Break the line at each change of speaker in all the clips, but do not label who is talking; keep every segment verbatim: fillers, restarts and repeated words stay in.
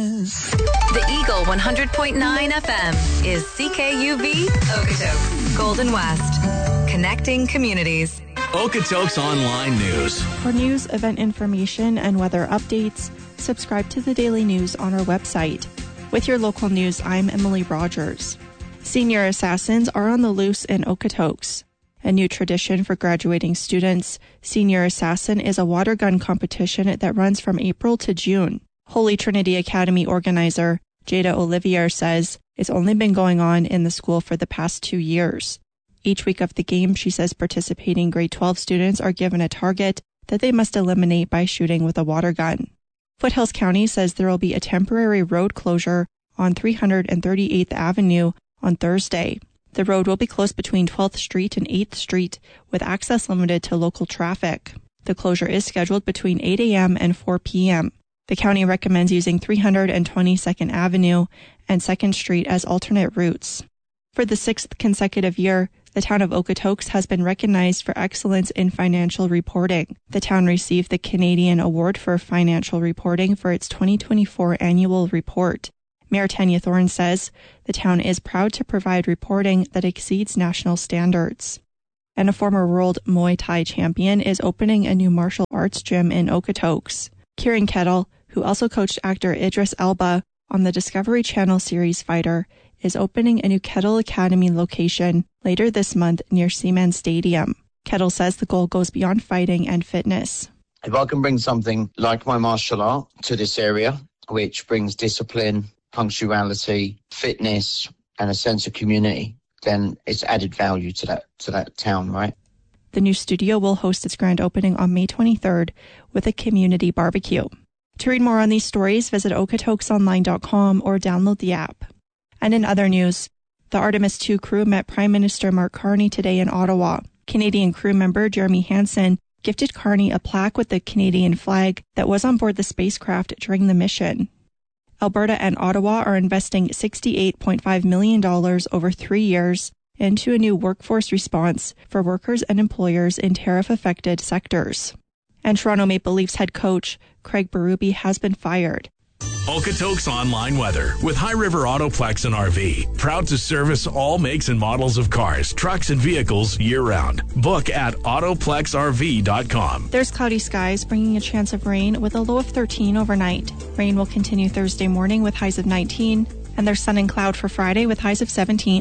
is.
The Eagle one hundred point nine F M is C K U V, Okotoks, Golden West. Connecting communities.
Okotoks Online News.
For news, event information, and weather updates, subscribe to the Daily News on our website. With your local news, I'm Emily Rogers. Senior assassins are on the loose in Okotoks. A new tradition for graduating students, Senior Assassin is a water gun competition that runs from April to June. Holy Trinity Academy organizer Jada Olivier says it's only been going on in the school for the past two years. Each week of the game, she says participating grade twelve students are given a target that they must eliminate by shooting with a water gun. Foothills County says there will be a temporary road closure on three hundred thirty-eighth Avenue on Thursday. The road will be closed between twelfth Street and eighth Street, with access limited to local traffic. The closure is scheduled between eight a.m. and four p.m. The county recommends using three hundred twenty-second Avenue and second Street as alternate routes. For the sixth consecutive year, the town of Okotoks has been recognized for excellence in financial reporting. The town received the Canadian Award for Financial Reporting for its twenty twenty-four annual report. Mayor Tanya Thorne says the town is proud to provide reporting that exceeds national standards. And a former world Muay Thai champion is opening a new martial arts gym in Okotoks. Kieran Kettle, who also coached actor Idris Elba on the Discovery Channel series Fighter, is opening a new Kettle Academy location later this month near Seaman Stadium. Kettle says the goal goes beyond fighting and fitness.
If I can bring something like my martial art to this area, which brings discipline, punctuality, fitness, and a sense of community, then it's added value to that to that town, right?
The new studio will host its grand opening on May twenty-third with a community barbecue. To read more on these stories, visit okotokes online dot com or download the app. And in other news, the Artemis two crew met Prime Minister Mark Carney today in Ottawa. Canadian crew member Jeremy Hansen gifted Carney a plaque with the Canadian flag that was on board the spacecraft during the mission. Alberta and Ottawa are investing sixty-eight point five million dollars over three years into a new workforce response for workers and employers in tariff-affected sectors. And Toronto Maple Leafs head coach Craig Berube has been fired.
Okotoks Online Weather with High River Autoplex and R V. Proud to service all makes and models of cars, trucks, and vehicles year-round. Book at autoplex r v dot com.
There's cloudy skies, bringing a chance of rain with a low of thirteen overnight. Rain will continue Thursday morning with highs of nineteen, and there's sun and cloud for Friday with highs of seventeen.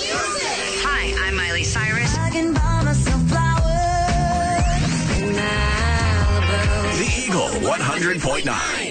Hi, I'm Miley Cyrus.
The Eagle one hundred point nine.